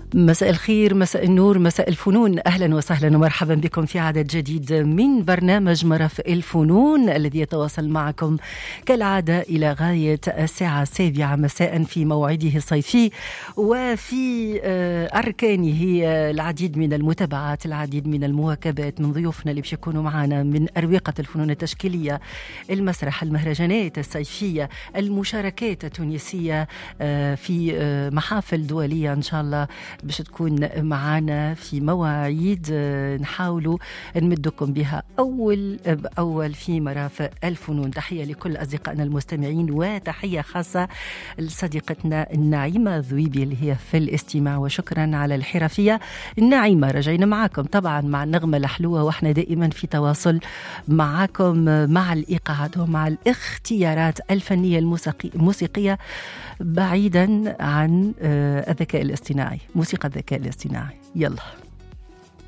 مساء الخير، مساء النور، مساء الفنون. أهلا وسهلا ومرحبا بكم في عدد جديد من برنامج مرافق الفنون الذي يتواصل معكم كالعادة إلى غاية الساعة 7 مساء في موعده الصيفي، وفي أركانه العديد من المتابعات، العديد من المواكبات من ضيوفنا اللي بيكونوا معنا من أروقة الفنون التشكيلية، المسرح، المهرجانات الصيفية، المشاركات التونسية في محافل دولية إن شاء الله باش تكون معنا في مواعيد نحاولوا نمدكم بها أول بأول في مرافق الفنون. تحية لكل أصدقائنا المستمعين، وتحية خاصة لصديقتنا النعيمة ذويبي اللي هي في الاستماع، وشكرا على الحرفية. النعيمة رجعنا معكم طبعا مع النغمة الحلوة، واحنا دائما في تواصل معكم مع الإيقاعات ومع الاختيارات الفنية الموسيقية بعيدا عن الذكاء الاصطناعي، موسيقى الذكاء الاصطناعي. يلا